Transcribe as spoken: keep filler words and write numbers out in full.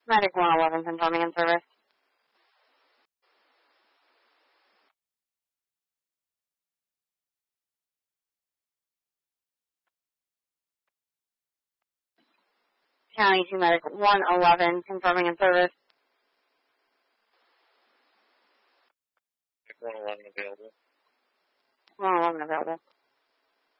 Medic one eleven confirming in service. County two Medic one eleven confirming in service. one eleven available. one eleven available.